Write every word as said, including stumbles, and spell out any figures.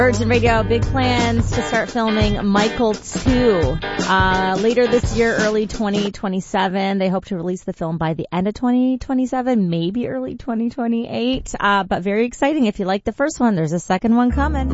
Virgin Radio, big plans to start filming Michael two. Uh, later this year, early twenty twenty-seven. They hope to release the film by the end of twenty twenty-seven, maybe early twenty twenty-eight. Uh, but very exciting. If you like the first one, there's a second one coming.